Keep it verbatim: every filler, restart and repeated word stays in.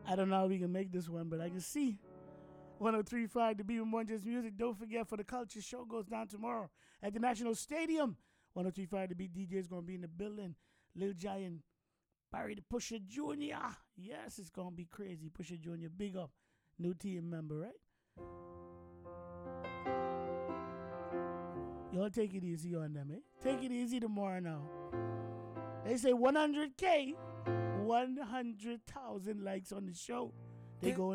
I don't know how we can make this one, but I can see. one oh three point five, the B M one Just Music. Don't forget, for the Culture Show goes down tomorrow at the National Stadium. one oh three point five, the Beat D J is going to be in the building. Lil Giant, Barry the Pusher Junior Yes, it's going to be crazy. Pusher Junior, big up. New team member, right? Y'all take it easy on them, eh? Take it easy tomorrow now. They say one hundred K, one hundred thousand likes on the show. They go